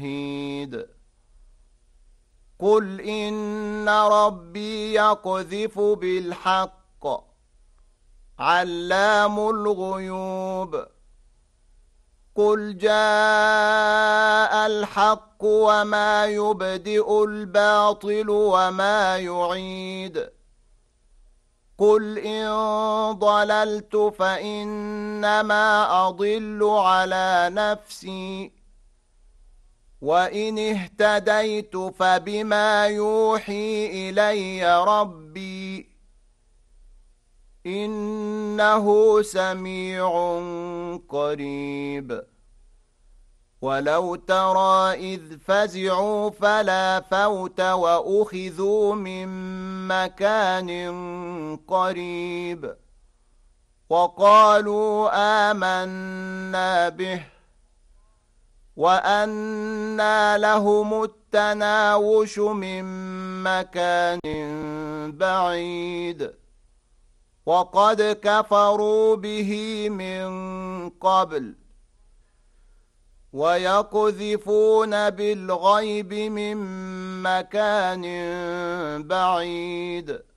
شهيد قل إن ربي يقذف بالحق علام الغيوب قل جاء الحق وما يبدئ الباطل وما يعيد قل إن ضللت فإنما أضل على نفسي وإن اهتديت فبما يوحي إلي ربي إنه سميع قريب ولو ترى إذ فزعوا فلا فوت وأخذوا من مكان قريب وقالوا آمنا به وأنى لهم التناوش من مكان بعيد وقد كفروا به من قبل ويقذفون بالغيب من مكان بعيد